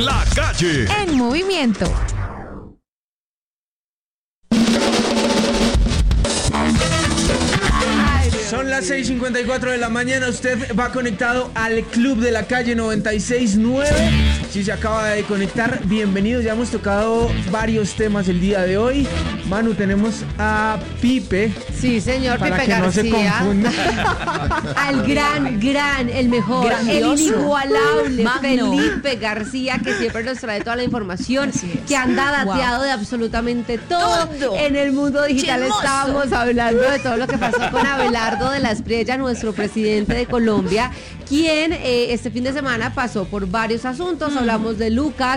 La Calle. En movimiento. Son las 6:54 de la mañana. Usted va conectado al Club de la Calle 96.9. Si se acaba de conectar, bienvenidos. Ya hemos tocado varios temas el día de hoy. Manu, tenemos a Pipe. Sí, señor, para Pipe que García. no se confunda. Al gran, el mejor, Grandioso. el inigualable Magno. Felipe García, que siempre nos trae toda la información, que anda dateado de absolutamente todo. En el mundo digital Chismoso. estábamos hablando de todo lo que pasó con Abelardo de la Espriella, nuestro presidente de Colombia, quien este fin de semana pasó por varios asuntos. Hablamos de Lucas,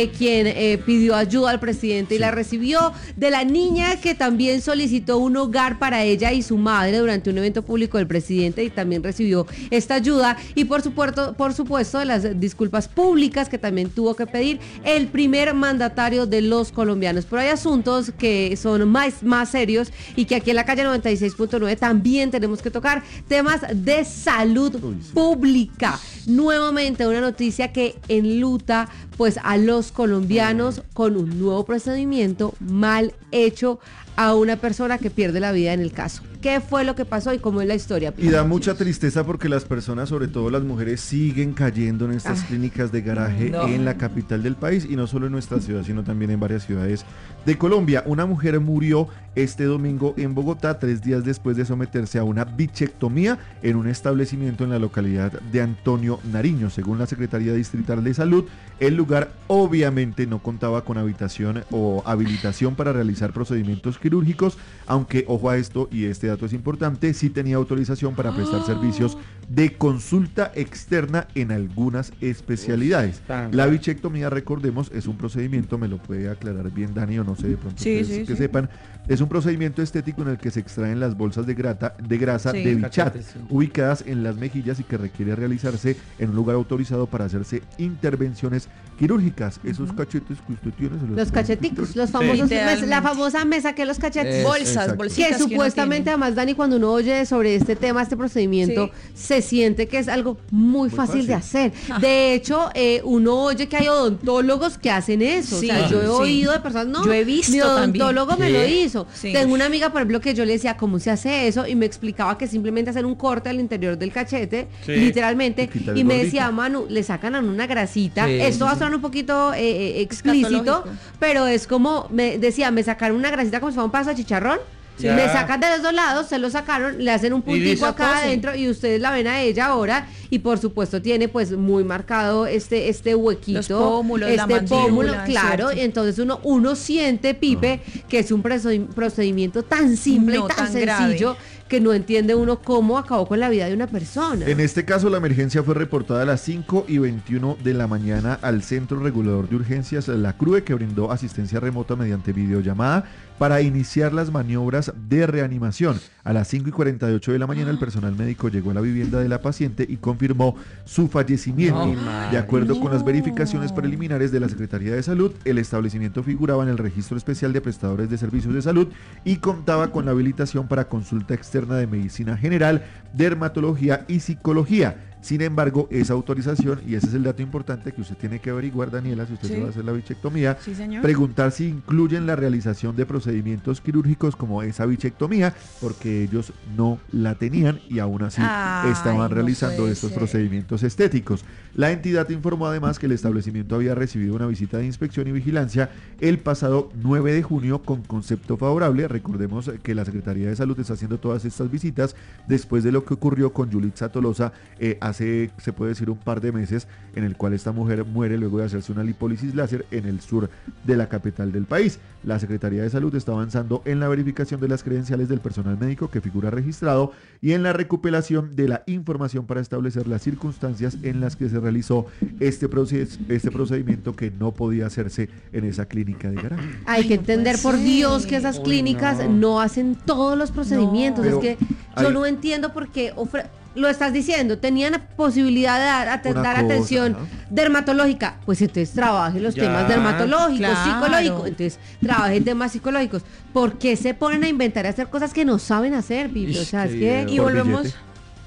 quien pidió ayuda al presidente y la recibió, de la niña que también solicitó un hogar para ella y su madre durante un evento público del presidente y también recibió esta ayuda, y por supuesto de las disculpas públicas que también tuvo que pedir el primer mandatario de los colombianos. Pero hay asuntos que son más serios y que aquí en la Calle 96.9 también tenemos que tocar, temas de salud pública. Nuevamente una noticia que enluta pues a los colombianos con un nuevo procedimiento mal hecho a una persona que pierde la vida en el caso. ¿Qué fue lo que pasó y cómo es la historia? Y da mucha tristeza porque las personas, sobre todo las mujeres, siguen cayendo en estas clínicas de garaje en la capital del país, y no solo en nuestra ciudad, sino también en varias ciudades de Colombia. Una mujer murió este domingo en Bogotá, 3 días después de someterse a una bichectomía en un establecimiento en la localidad de Antonio Nariño. Según la Secretaría Distrital de Salud, el lugar obviamente no contaba con habitación o habilitación para realizar procedimientos quirúrgicos, aunque, ojo a esto, y este dato es importante, sí tenía autorización para prestar servicios de consulta externa en algunas especialidades. La bichectomía, recordemos, es un procedimiento, me lo puede aclarar bien Dani, o no sé, de pronto ustedes que sepan, es un procedimiento estético en el que se extraen las bolsas de grasa de bichat, ubicadas en las mejillas, y que requiere realizarse en un lugar autorizado para hacerse intervenciones quirúrgicas. Esos cachetes que usted tiene, los cacheticos, los famosos, la famosa mesa que los cachetes, bolsitas que supuestamente, además, Dani, cuando uno oye sobre este tema, este procedimiento, se siente que es algo muy fácil de hacer. De hecho, uno oye que hay odontólogos que hacen eso. O sea, yo he oído de personas, yo he visto mi odontólogo también. me lo hizo. Sí. Tengo una amiga, por ejemplo, que yo le decía cómo se hace eso, y me explicaba que simplemente hacer un corte al interior del cachete, literalmente, y me decía, Manu, le sacan a una grasita. Esto va a sonar un poquito explícito, pero es como, me decía, me sacaron una grasita como si fuera un pedazo de chicharrón. Me sacan de los dos lados, se lo sacaron, le hacen un puntico acá adentro, y ustedes la ven a ella ahora, y por supuesto tiene pues muy marcado este huequito, los pómulos, la pómulo, mandíbula, claro, y entonces uno siente, Pipe, que es un procedimiento tan simple y tan sencillo, que no entiende uno cómo acabó con la vida de una persona. En este caso, la emergencia fue reportada a las 5:21 de la mañana al Centro Regulador de Urgencias, la CRUE, que brindó asistencia remota mediante videollamada para iniciar las maniobras de reanimación. A las 5:48 de la mañana, el personal médico llegó a la vivienda de la paciente y confirmó su fallecimiento. De acuerdo con las verificaciones preliminares de la Secretaría de Salud, el establecimiento figuraba en el Registro Especial de Prestadores de Servicios de Salud y contaba con la habilitación para consulta externa de medicina general, dermatología y psicología. Sin embargo, esa autorización, y ese es el dato importante que usted tiene que averiguar, Daniela, si usted se va a hacer la bichectomía, preguntar si incluyen la realización de procedimientos quirúrgicos como esa bichectomía, porque ellos no la tenían y aún así estaban realizando estos procedimientos estéticos. La entidad informó además que el establecimiento había recibido una visita de inspección y vigilancia el pasado 9 de junio con concepto favorable. Recordemos que la Secretaría de Salud está haciendo todas estas visitas después de lo que ocurrió con Yulitza Tolosa hace, se puede decir, un par de meses, en el cual esta mujer muere luego de hacerse una lipólisis láser en el sur de la capital del país. La Secretaría de Salud está avanzando en la verificación de las credenciales del personal médico que figura registrado y en la recopilación de la información para establecer las circunstancias en las que se realizó este procedimiento que no podía hacerse en esa clínica de garaje. Hay que entender, por Dios, que esas clínicas no hacen todos los procedimientos. Es que yo no entiendo por qué lo estás diciendo, tenían la posibilidad de dar atención dermatológica, pues entonces trabajen los temas dermatológicos, psicológicos, entonces trabajen temas psicológicos. ¿Por qué se ponen a inventar y hacer cosas que no saben hacer, Pipe? O sea, es que... Y volvemos...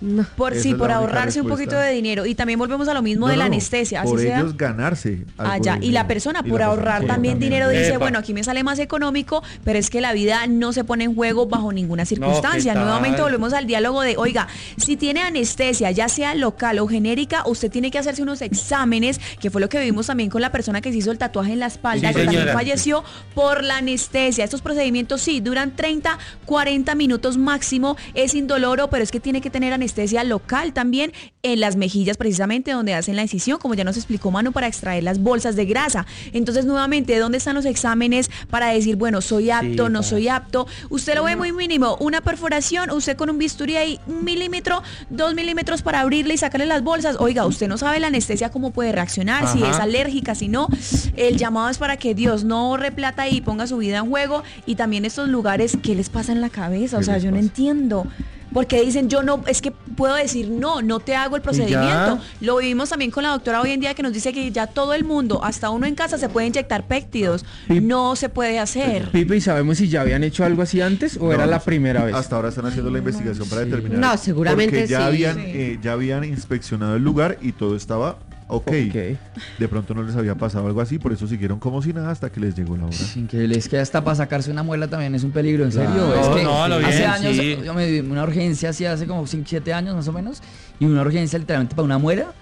No. Por Esa sí, es por la única ahorrarse un respuesta. poquito de dinero. Y también volvemos a lo mismo de la anestesia. Por así sea. ellos ganarse. algo Allá. de Y la dinero. persona Y por la ahorrar persona también dinero dice, Epa. bueno, aquí me sale más económico, pero es que la vida no se pone en juego bajo ninguna circunstancia. ¿qué tal? Nuevamente volvemos al diálogo de, oiga, si tiene anestesia, ya sea local o genérica, usted tiene que hacerse unos exámenes, que fue lo que vimos también con la persona que se hizo el tatuaje en la espalda, Sí, que también señora. falleció por la anestesia. Estos procedimientos sí, duran 30, 40 minutos máximo, es indoloro, pero es que tiene que tener anestesia local también en las mejillas, precisamente donde hacen la incisión, como ya nos explicó Manu, para extraer las bolsas de grasa. Entonces, nuevamente, ¿dónde están los exámenes para decir, bueno, soy apto, no soy apto? Usted lo ve muy mínimo, una perforación, usted con un bisturí ahí, 1 milímetro, 2 milímetros para abrirle y sacarle las bolsas. Oiga, usted no sabe la anestesia cómo puede reaccionar, si es alérgica, si no. El llamado es para que Dios no ahorre plata y ponga su vida en juego. Y también estos lugares, ¿qué les pasa en la cabeza? O ¿Qué sea, les yo no pasa? entiendo. Porque dicen, yo no, es que puedo decir, no te hago el procedimiento. Lo vivimos también con la doctora hoy en día, que nos dice que ya todo el mundo, hasta uno en casa, se puede inyectar péptidos. No se puede hacer. Pipe, ¿y sabemos si ya habían hecho algo así antes o No, era la no, primera vez? Hasta ahora están haciendo la investigación para determinar. No, seguramente porque ya sí. habían, ya habían inspeccionado el lugar y todo estaba ok. De pronto no les había pasado algo así, por eso siguieron como si nada hasta que les llegó la hora. Increíble, es que hasta para sacarse una muela también es un peligro, en serio. Claro. Es que No, lo hace bien, años sí. yo me di una urgencia así hace como 7 años más o menos, y una urgencia literalmente para una muela,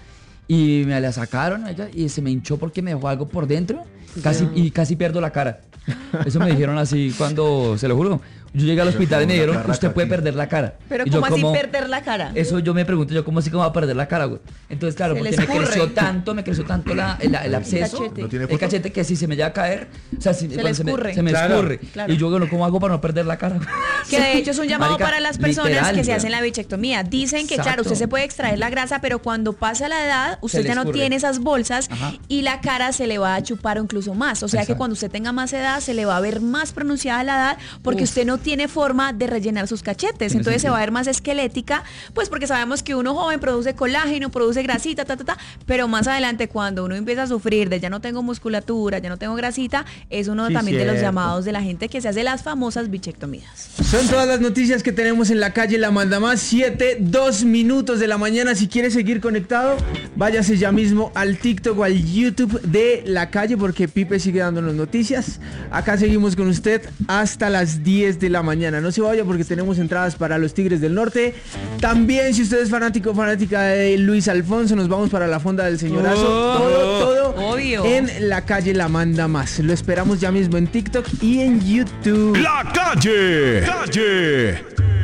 y me la sacaron y se me hinchó porque me dejó algo por dentro, casi pierdo la cara. Eso me dijeron así cuando, se lo juro. Yo llegué al hospital y me dijeron, usted puede perder la cara. Pero Y yo ¿cómo así como- perder la cara? Eso yo me pregunto, yo cómo así cómo va a perder la cara, güey. Entonces, claro, Se porque le me creció tanto el absceso, cachete. ¿No tiene el foto? cachete, que si se me llega a caer, o sea, si, Se cuando le se me escurre. Claro, escurre. claro. Y yo, bueno, ¿cómo hago para no perder la cara? Que de hecho es un llamado Marica, para las personas literal, que se güey. hacen la bichectomía. Dicen que, claro, Exacto. usted se puede extraer la grasa, pero cuando pasa la edad, usted Se le ya no escurre. tiene esas bolsas Ajá. y la cara se le va a chupar o incluso más. O sea que Exacto. cuando usted tenga más edad, se le va a ver más pronunciada la edad porque usted no tiene forma de rellenar sus cachetes. Entonces se va a ver más esquelética, pues porque sabemos que uno joven produce colágeno, produce grasita, pero más adelante cuando uno empieza a sufrir de ya no tengo musculatura, ya no tengo grasita, es uno Sí, también de los cierto. llamados de la gente que se hace las famosas bichectomías. Son todas las noticias que tenemos en la calle La Manda Más. 7:02 minutos de la mañana. Si quiere seguir conectado, váyase ya mismo al TikTok o al YouTube de La Calle, porque Pipe sigue dándonos noticias. Acá seguimos con usted hasta las 10 de la mañana. No se vaya porque tenemos entradas para los Tigres del Norte. También, si usted es fanático o fanática de Luis Alfonso, nos vamos para la fonda del señorazo. Todo Obvio. en La Calle La Manda Más. Lo esperamos ya mismo en TikTok y en YouTube. La calle.